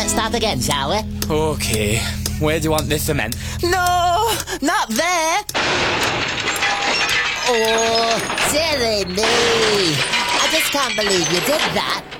Let's start again, shall we? Okay. Where do you want the cement? No, not there. Oh, silly me. I just can't believe you did that.